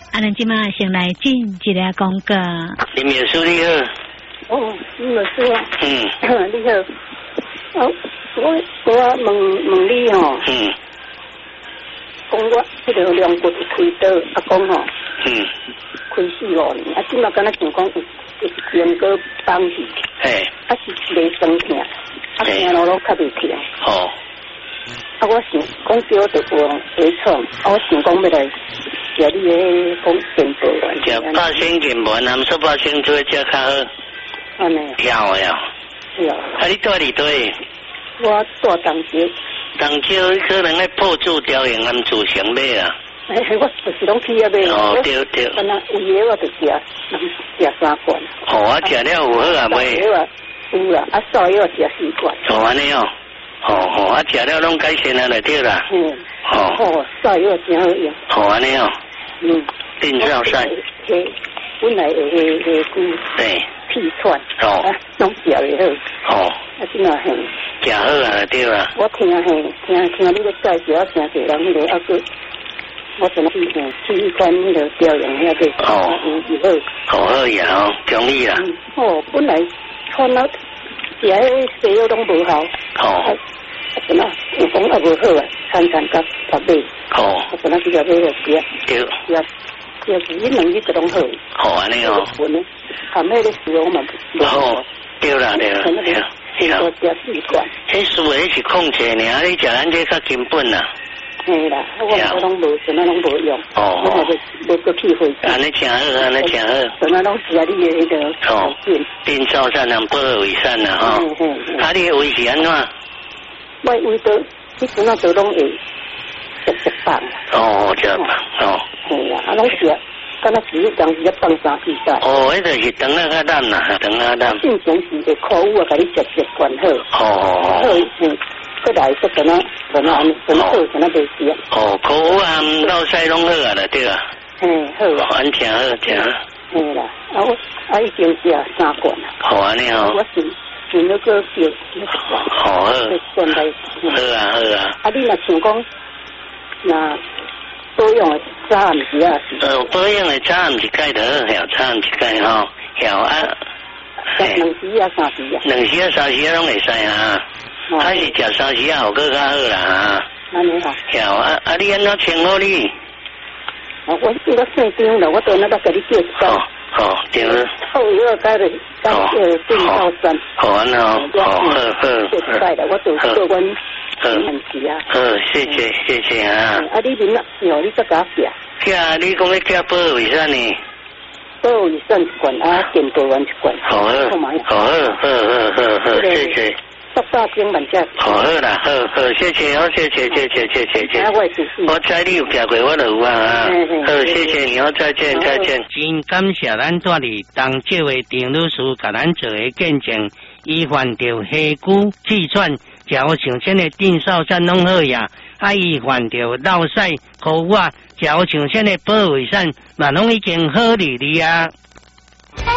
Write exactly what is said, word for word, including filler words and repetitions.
啊，咱即马先来进一个广告。 林秘书你好。 哦，林秘书啊。 嗯。 你好。哦，我我问问你哦。 嗯。 讲我迄个两骨开刀，啊讲吼。 嗯。 开四五年，啊，今嘛敢若像讲有有肩个绑去。 嘿。 啊是袂酸痛，啊行路路较袂痛。 哦。 啊，我想讲叫我着往回创，啊，我想讲要来食你个讲健保丸。 食八仙健保丸，说八仙做食较好。 安尼。 晓呀。 是啊。 啊，你住伫对？ 我住东街。 东街可能咧破住雕营暗自成买啊。 哎，我就是拢去遐买。 哦，对对。 安那有嘢我就食，食三罐。 哦，我食了有好啊未？ 有啊，有啦，啊少药食四罐。 哦，安尼哦。哦哦，啊食了拢改善啊，就对啦。 嗯。哦。哦，少药真好用。 哦，安尼哦。 嗯。 定少晒。 嘿，本来会会会骨。 对。 气喘。 哦。 啊，拢食袂好。 哦。 啊，真啊嘿。 食好啊，对啦。 我听嘿，听听你咧介绍，我听侪人迄个啊个，我想去嘿去一款迄个调养遐个。哦。有有好。 好好呀，哦，中意啦。 嗯。哦，本来看到食迄西药拢无效。 哦。 本来有讲也无好啊，餐餐甲甲买。 哦。 我本来是甲买个食。 对。 食食是一两日就拢好。 好安尼哦。 混咧，含迄个事我嘛不。 哦，对啦对啦。 对啦。我食四罐。 迄输的是控制呢，你食咱这较根本啦。 嘿啦，我我拢无，什么拢无用。哦。我就无个去回。 安尼真好，安尼真好。 什么拢食你的迄个。 哦。变造善人，不二为善啦吼。嗯嗯。啊，你的胃是安怎？ 我胃都，你什么都拢会食食饱。 哦，食饱哦。 嘿啦，啊拢食，敢若是迄当时咧放三四摆。 哦，迄就是肠仔较淡啦，肠仔淡。 正常是会可有啊，甲你食食管好。 哦。 好，嗯，过来说怎啊怎啊怎好怎啊袂食。 哦，可有啊，老西拢好啊啦，对啊。 嘿，好啊。 安真好，真好。 嘿啦，啊我啊已经食三罐啦。 好安尼哦。 我是。是那个叫那个好好， 算来好啊好啊。 啊，你若想讲，那保养的早毋是啊？ 呃，保养的早毋是钙得好，晓早毋是钙吼，晓啊。 两时啊，三时啊。 两时啊，三时啊，拢会使啊。还是食三时啊，效果较好啦哈。 安尼哈。 晓啊啊！你安怎称呼你？ 啊，我这个姓张啦，我都那个给你介绍。 哦，对了。 后一个该的，该的定到山。 好安哦，好好好。 现在的我都做阮问题啊。 好，谢谢谢谢啊。 啊，你明啊，有你再加食。 食，你讲你食保卫生呢？ 保卫生一罐啊，健保丸一罐。 好好，好好好好好，谢谢。 十八斤万只。 好好啦，好好，谢谢哦，谢谢谢谢谢谢谢。我知你有食过，我就有啊。好，谢谢你哦，再见再见。真感谢咱带里当这位张律师甲咱做个见证，伊患着下骨气喘，食像这个定少散拢好呀。啊，伊患着落屎、口渴，食像这个保卫散，嘛拢已经好哩哩啊。